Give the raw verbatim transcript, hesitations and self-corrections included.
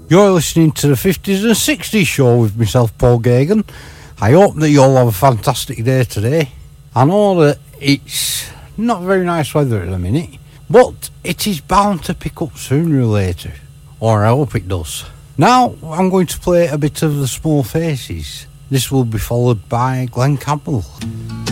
You're listening to the fifties and sixties show with myself, Paul Gagan. I hope that you all have a fantastic day today. I know that it's not very nice weather at the minute, but it is bound to pick up sooner or later, or I hope it does. Now I'm going to play a bit of the Small Faces. This will be followed by Glenn Campbell.